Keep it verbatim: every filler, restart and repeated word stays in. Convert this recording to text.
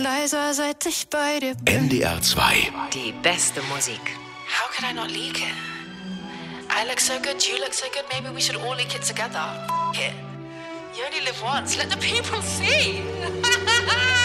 leiser, seit ich bei dir bin. N D R zwei. Die beste Musik. How could I not leak it? I look so good, you look so good, maybe we should all leak it together. F- it. You only live once, let the people see.